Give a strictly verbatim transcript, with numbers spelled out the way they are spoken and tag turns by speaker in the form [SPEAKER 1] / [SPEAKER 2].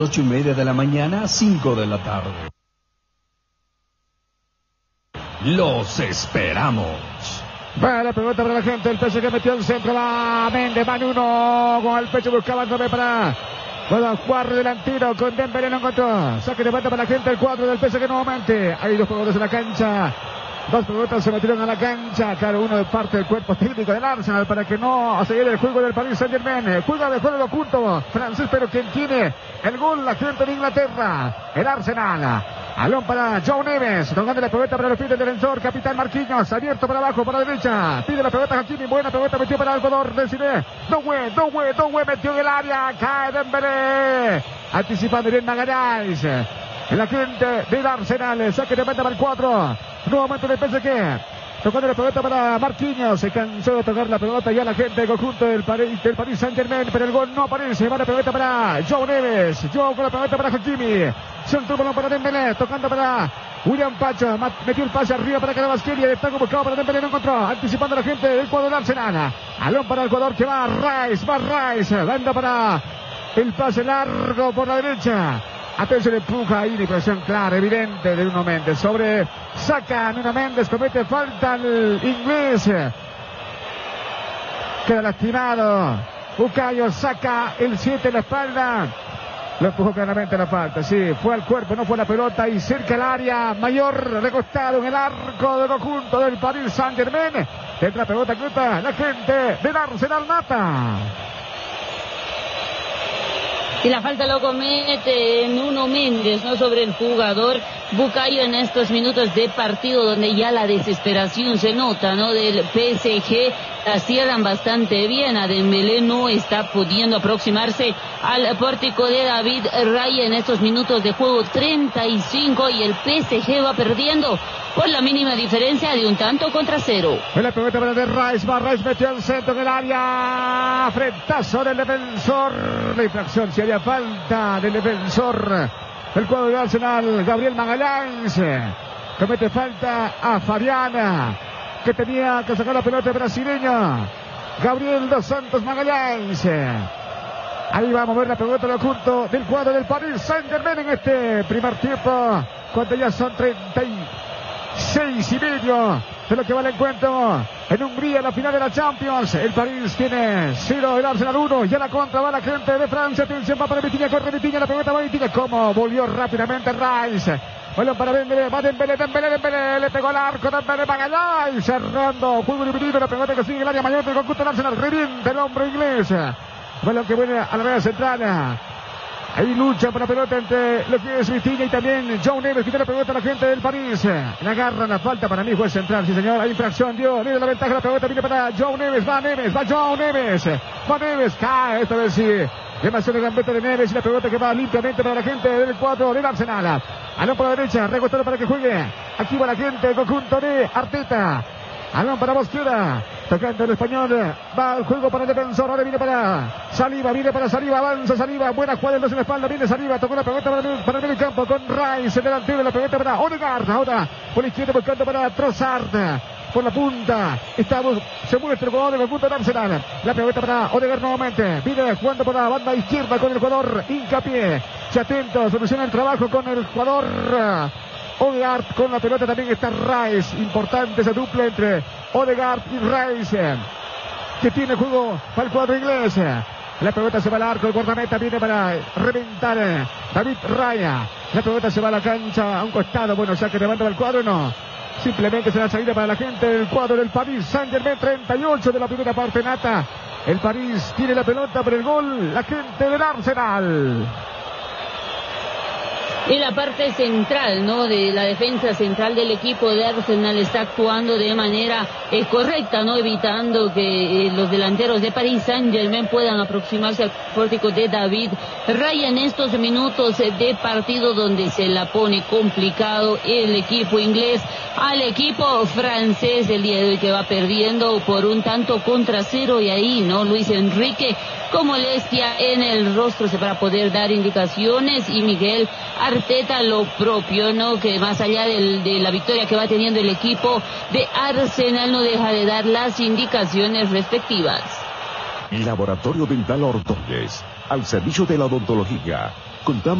[SPEAKER 1] ocho y media de la mañana a cinco de la tarde. Los esperamos.
[SPEAKER 2] Va la pelota para la gente, el P S G metió el centro, va Méndez, van uno, con el pecho buscaba nueve para, para jugar delantero, con Dembélé no encontró, saque de banda para la gente, el cuadro del P S G nuevamente, hay dos jugadores en la cancha, dos pelotas se metieron a la cancha, claro, uno de parte del cuerpo técnico del Arsenal, para que no se lleve el juego del Paris Saint-Germain, juega de juego oculto, francés, pero quien tiene el gol, la gente de Inglaterra, el Arsenal. Balón para Joe Neves, tocando la pelota para los pies del defensor, capitán Marquinhos, abierto para abajo, para la derecha, pide la pelota Hakimi, buena pelota, metió para el jugador de Cine, Doué, Doué, Doué, metió en el área, cae Dembélé, anticipando bien Magallanes, el agente del Arsenal, saque de meta para el cuatro, nuevamente del P S G, tocando la pelota para Marquinhos, se cansó de tocar la pelota ya la gente del conjunto del Paris, del Paris Saint-Germain, pero el gol no aparece, va la pelota para Joe Neves, Joe con la pelota para Hakimi, centro balón para Dembélé, tocando para William Pacho, metió el pase arriba para Kvaratskhelia, el destaco buscado para Dembélé, no encontró, anticipando a la gente del cuadro del Arsenal, balón para el jugador que va Rice, va Rice, banda para el pase largo por la derecha. Atención, empuja ahí, la impresión clara, evidente de Nuno Méndez. Sobre saca Nuno Méndez, comete falta el inglés. Queda lastimado. Bukayo saca el siete en la espalda. Lo empujó claramente la falta, sí, fue al cuerpo, no fue a la pelota y cerca el área mayor, recostado en el arco del conjunto del Paris Saint-Germain. Tendrá pelota cruta la gente del Arsenal Nata.
[SPEAKER 3] Y la falta lo comete Nuno Méndez, ¿no? Sobre el jugador Bukayo en estos minutos de partido donde ya la desesperación se nota, ¿no? Del P S G, la cierran bastante bien, a Dembélé no está pudiendo aproximarse al pórtico de David Raya en estos minutos de juego, treinta y cinco, y el P S G va perdiendo por la mínima diferencia de un tanto contra cero.
[SPEAKER 2] La pelota para de Rice, va Rice, metió el centro del área, frentazo del defensor, la infracción, si había falta del defensor, el cuadro de Arsenal, Gabriel Magallanes, comete falta a Fabiana, que tenía que sacar la pelota brasileña, Gabriel dos Santos Magallanes. Ahí va a mover la pelota del conjunto del cuadro del Paris Saint-Germain en este primer tiempo, cuando ya son treinta y seis y medio de lo que va el encuentro en Hungría, la final de la Champions. El París tiene cero, el Arsenal uno, y a la contra va la gente de Francia. Atención, va para Vitinha, corre Vitinha, la pelota va Vitinha, como volvió rápidamente Rice. Balón para Dembélé, va Dembélé, Dembélé, Dembélé, le pegó al arco, Dembélé, Magallanes, cerrando, juego dividido, la pelota que sigue el área mayor del conjunto del Arsenal, revienta el hombre inglés. Balón que viene a la red central. Ahí lucha por la pelota entre lo que es Vitinha y también Joe Neves, quita la pelota a la gente del París. La agarra la falta, para mí juez central, sí señor, hay infracción, dio, mira la ventaja, la pelota viene para Joe Neves, va Neves, va Joe Neves, va Neves, cae, esta vez sí, demasiado gambeta de Neves y la pelota que va limpiamente para la gente del cuadro del Arsenal. Balón por la derecha, recostado para que juegue, aquí va la gente del conjunto de Arteta. Balón para Mosquera, tocando el español, va el juego para el defensor, ahora viene para Saliba, viene para Saliba, avanza Saliba, buena jugada en la espalda, viene Saliba, tocó la pelota para el, para el medio campo con Rice, el delantero de la pelota para Odegaard, ahora por la izquierda buscando para Trossard, por la punta, estamos, se muestra el jugador del punto de Arsenal, la pelota para Odegaard nuevamente, viene jugando por la banda izquierda con el jugador Hincapié, se atento, soluciona el trabajo con el jugador Odegaard, con la pelota también está Rice, importante esa dupla entre Odegaard y Rice, que tiene juego para el cuadro inglés. La pelota se va al arco, el guardameta viene para reventar David Raya, la pelota se va a la cancha a un costado, bueno, ya que levanta el cuadro, no, simplemente será salida para la gente del cuadro del Paris Saint-Germain, treinta y ocho de la primera parte, Nata. El París tiene la pelota por el gol, la gente del Arsenal.
[SPEAKER 3] En la parte central, ¿no? De la defensa central del equipo de Arsenal está actuando de manera eh, correcta, ¿no? Evitando que eh, los delanteros de Paris Saint-Germain puedan aproximarse al pórtico de David Raya en estos minutos eh, de partido donde se la pone complicado el equipo inglés al equipo francés el día de hoy, que va perdiendo por un tanto contra cero, y ahí, ¿no? Luis Enrique con molestia en el rostro para poder dar indicaciones, y Miguel Arteta lo propio, ¿no? Que más allá del, de la victoria que va teniendo el equipo de Arsenal, no deja de dar las indicaciones respectivas.
[SPEAKER 4] Laboratorio Dental Ordóñez, al servicio de la odontología. Contamos